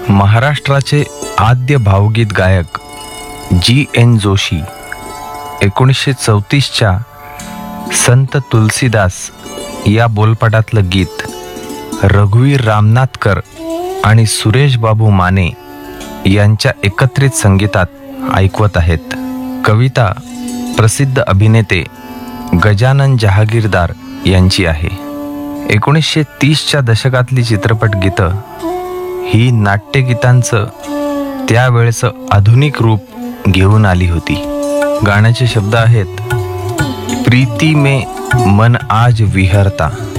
महाराष्ट्राचे आद्य भावगीत गायक G.N. जोशी 1934च्या संत तुलसीदास या बोलपटातलं गीत रघुवीर रामनाथकर आणि सुरेश बाबू माने यांच्या एकत्रित संगीतात ऐकवत आहेत. कविता प्रसिद्ध अभिनेते गजानन जहागीरदार यांची आहे. 1930च्या दशकातली चित्रपट गीतं ही नाट्यगीतांचं त्यावेळचं आधुनिक रूप घेऊन आली होती. गाण्याचे शब्द आहेत, प्रीती में मन आज विहरता.